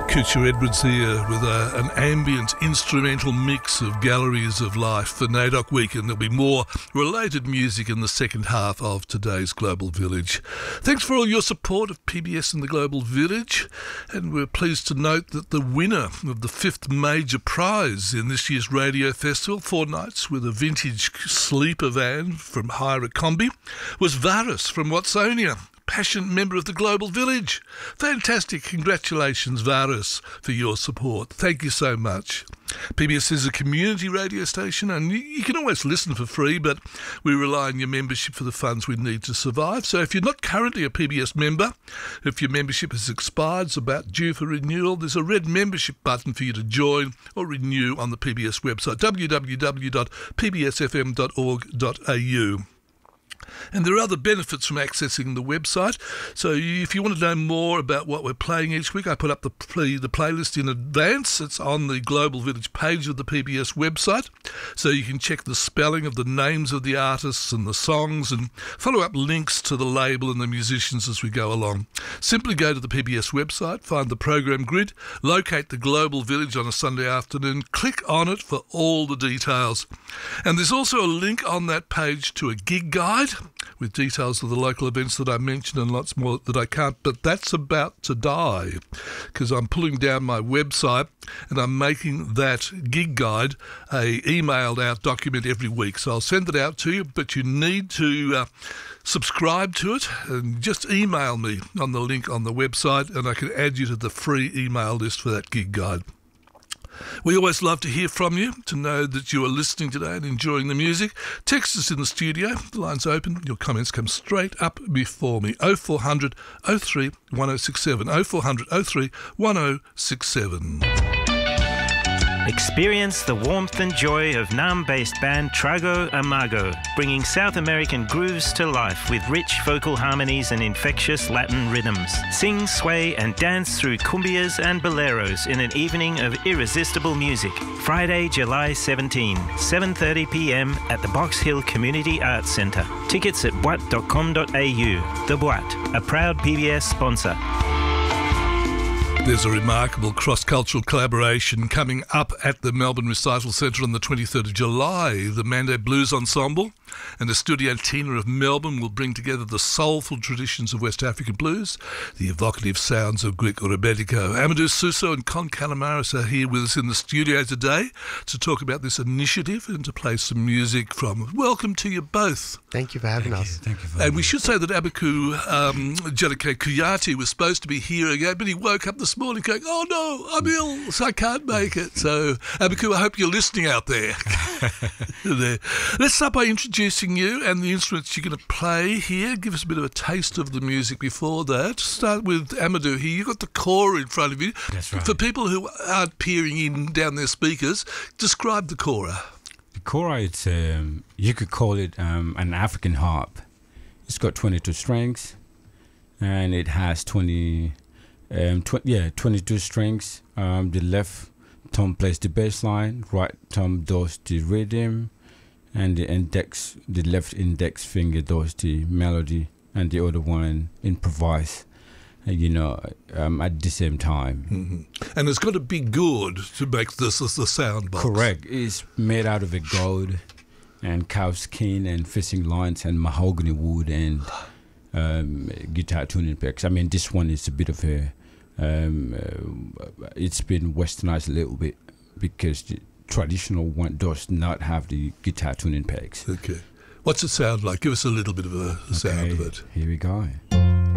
Kucha Edwards here with an ambient instrumental mix of Galleries of Life for NAIDOC Week, and there'll be more related music in the second half of today's Global Village. Thanks for all your support of PBS and the Global Village, and we're pleased to note that the winner of the 5th major prize in this year's Radio Festival, 4 nights with a vintage sleeper van from Hyra Combi, was Varus from Watsonia, passionate member of the Global Village. Fantastic. Congratulations, Varus, for your support. Thank you so much. PBS is a community radio station, and you can always listen for free, but we rely on your membership for the funds we need to survive. So if you're not currently a PBS member, if your membership has expired, it's about due for renewal, there's a red membership button for you to join or renew on the PBS website, www.pbsfm.org.au. And there are other benefits from accessing the website. So if you want to know more about what we're playing each week, I put up the playlist in advance. It's on the Global Village page of the PBS website. So you can check the spelling of the names of the artists and the songs and follow up links to the label and the musicians as we go along. Simply go to the PBS website, find the program grid, locate the Global Village on a Sunday afternoon, click on it for all the details. And there's also a link on that page to a gig guide with details of the local events that I mentioned and lots more that I can't, but that's about to die because I'm pulling down my website and I'm making that gig guide a emailed out document every week. So I'll send it out to you, but you need to subscribe to it and just email me on the link on the website and I can add you to the free email list for that gig guide. We always love to hear from you, to know that you are listening today and enjoying the music. Text us in the studio. The line's open. Your comments come straight up before me. 0400 03 1067. 0400 03 1067. Experience the warmth and joy of Naarm-based band Trago Amago, bringing South American grooves to life with rich vocal harmonies and infectious Latin rhythms. Sing, sway and dance through cumbias and boleros in an evening of irresistible music. Friday, July 17, 7:30 p.m. at the Box Hill Community Arts Centre. Tickets at boat.com.au. The Boat, a proud PBS sponsor. There's a remarkable cross-cultural collaboration coming up at the Melbourne Recital Centre on the 23rd of July. The Mando Blues Ensemble and the Studio Tina of Melbourne will bring together the soulful traditions of West African blues, the evocative sounds of Greek Rebetiko. Amadou Suso and Con Calamaris are here with us in the studio today to talk about this initiative and to play some music from. Welcome to you both. Thank you for having us. Thank you for And we should say that Abaku Jelike Kuyati was supposed to be here again, but he woke up this morning going, oh no, I'm ill, so I can't make it. So, Abaku, I hope you're listening out there. Let's start by introducing you and the instruments you're going to play here. Give us a bit of a taste of the music before that. Start with Amadou here. You've got the kora in front of you. That's right. For people who aren't peering in down their speakers, describe the kora. The kora, it's you could call it an African harp. It's got 22 strings, and it has 22 strings. The left thumb plays the bass line, right thumb does the rhythm, and the left index finger does the melody, and the other one improvise, at the same time. Mm-hmm. And it's got to be good to make this as the sound box. Correct. It's made out of a gold and cow skin and fishing lines and mahogany wood and guitar tuning picks. I mean, this one is a bit of a it's been westernized a little bit because the traditional one does not have the guitar tuning pegs. Okay. What's it sound like? Give us a little bit of a sound of it. Here we go.